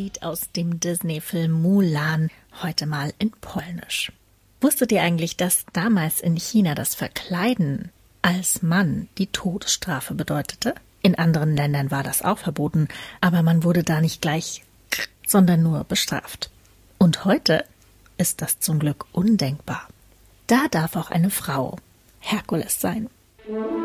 Lied aus dem Disney-Film Mulan, heute mal in Polnisch. Wusstet ihr eigentlich, dass damals in China das Verkleiden als Mann die Todesstrafe bedeutete? In anderen Ländern war das auch verboten, aber man wurde da nicht gleich, sondern nur bestraft. Und heute ist das zum Glück undenkbar. Da darf auch eine Frau Herkules sein.